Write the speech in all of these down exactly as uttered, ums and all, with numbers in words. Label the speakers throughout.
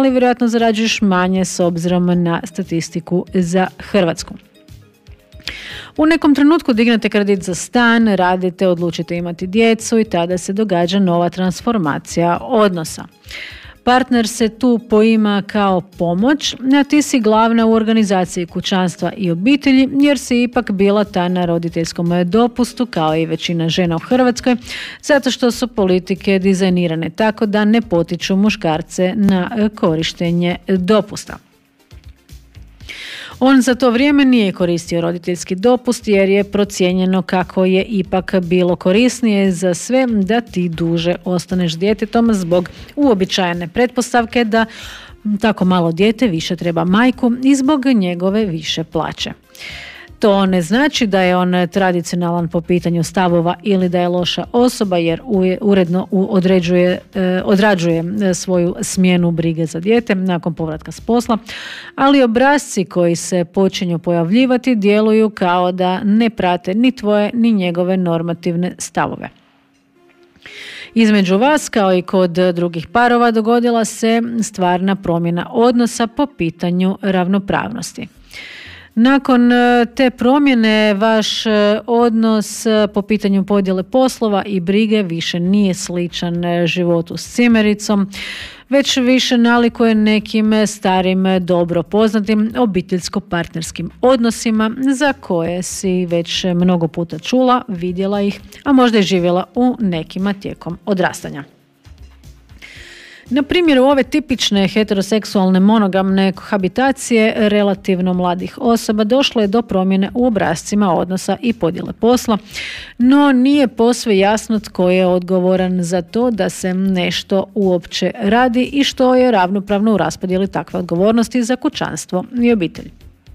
Speaker 1: ali vjerojatno zarađuješ manje s obzirom na statistiku za Hrvatsku. U nekom trenutku dignete kredit za stan, radite, odlučite imati djecu i tada se događa nova transformacija odnosa. Partner se tu poima kao pomoć, a ti si glavna u organizaciji kućanstva i obitelji jer si ipak bila ta na roditeljskom dopustu kao i većina žena u Hrvatskoj, zato što su politike dizajnirane tako da ne potiču muškarce na korištenje dopusta. On za to vrijeme nije koristio roditeljski dopust jer je procijenjeno kako je ipak bilo korisnije za sve da ti duže ostaneš s djetetom zbog uobičajene pretpostavke da tako malo dijete više treba majku i zbog njegove više plaće. To ne znači da je on tradicionalan po pitanju stavova ili da je loša osoba jer uredno određuje, odrađuje svoju smjenu brige za dijete nakon povratka s posla, ali obrasci koji se počinju pojavljivati djeluju kao da ne prate ni tvoje ni njegove normativne stavove. Između vas, kao i kod drugih parova, dogodila se stvarna promjena odnosa po pitanju ravnopravnosti. Nakon te promjene vaš odnos po pitanju podjele poslova i brige više nije sličan životu s cimericom, već više nalikuje nekim starim, dobro poznatim obiteljsko-partnerskim odnosima za koje si već mnogo puta čula, vidjela ih, a možda i živjela u nekima tijekom odrastanja. Na primjeru ove tipične heteroseksualne monogamne kohabitacije relativno mladih osoba došlo je do promjene u obrascima odnosa i podjele posla, no nije posve jasno tko je odgovoran za to da se nešto uopće radi i što je ravnopravno u raspodjeli takve odgovornosti za kućanstvo i obitelj.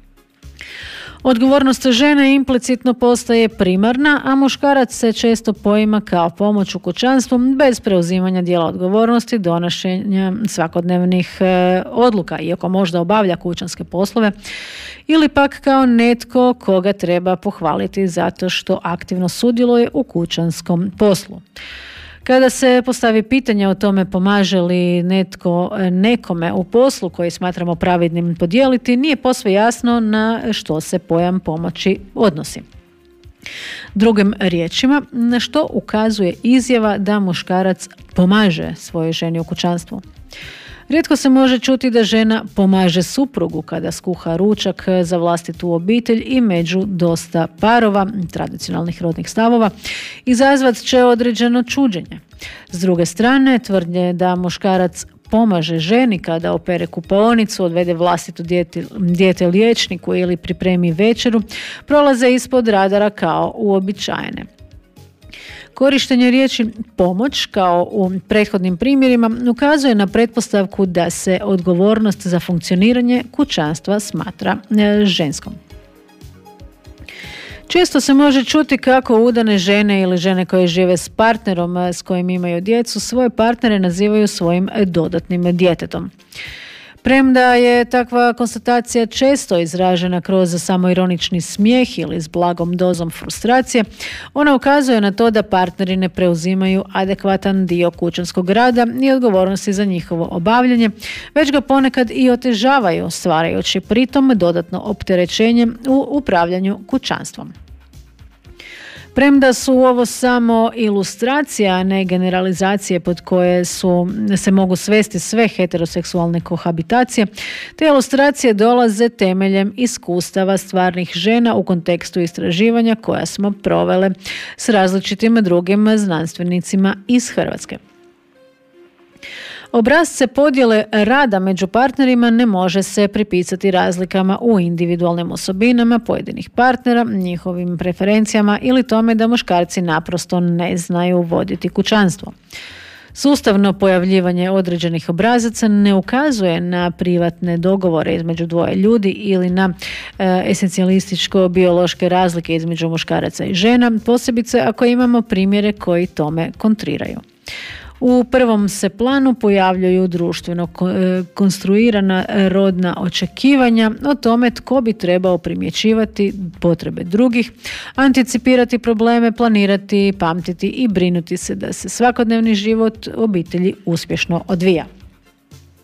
Speaker 1: Odgovornost žene implicitno postaje primarna, a muškarac se često poima kao pomoć u kućanstvu bez preuzimanja dijela odgovornosti, donošenja svakodnevnih e, odluka, iako možda obavlja kućanske poslove, ili pak kao netko koga treba pohvaliti zato što aktivno sudjeluje u kućanskom poslu. Kada se postavi pitanje o tome pomaže li netko nekome u poslu koji smatramo pravednim podijeliti, nije posve jasno na što se pojam pomoći odnosi. Drugim riječima, na što ukazuje izjava da muškarac pomaže svojoj ženi u kućanstvu. Rijetko se može čuti da žena pomaže suprugu kada skuha ručak za vlastitu obitelj i među dosta parova, tradicionalnih rodnih stavova, izazvat će određeno čuđenje. S druge strane, tvrdnje da muškarac pomaže ženi kada opere kupaonicu, odvede vlastito dijete, dijete liječniku ili pripremi večeru, prolaze ispod radara kao uobičajene. Korištenje riječi pomoć, kao u prethodnim primjerima, ukazuje na pretpostavku da se odgovornost za funkcioniranje kućanstva smatra ženskom. Često se može čuti kako udane žene ili žene koje žive s partnerom s kojim imaju djecu svoje partnere nazivaju svojim dodatnim djetetom. Premda je takva konstatacija često izražena kroz samoironični smijeh ili s blagom dozom frustracije, ona ukazuje na to da partneri ne preuzimaju adekvatan dio kućanskog rada i odgovornosti za njihovo obavljanje, već ga ponekad i otežavaju, stvarajući pritom dodatno opterećenje u upravljanju kućanstvom. Premda su ovo samo ilustracija, a ne generalizacije pod koje su, se mogu svesti sve heteroseksualne kohabitacije, te ilustracije dolaze temeljem iskustava stvarnih žena u kontekstu istraživanja koja smo provele s različitim drugim znanstvenicima iz Hrvatske. Obrasce podjele rada među partnerima ne može se pripisati razlikama u individualnim osobinama pojedinih partnera, njihovim preferencijama ili tome da muškarci naprosto ne znaju voditi kućanstvo. Sustavno pojavljivanje određenih obrazaca ne ukazuje na privatne dogovore između dvoje ljudi ili na e, esencijalističko-biološke razlike između muškaraca i žena, posebice ako imamo primjere koji tome kontriraju. U prvom se planu pojavljuju društveno konstruirana rodna očekivanja o tome tko bi trebao primjećivati potrebe drugih, anticipirati probleme, planirati, pamtiti i brinuti se da se svakodnevni život obitelji uspješno odvija.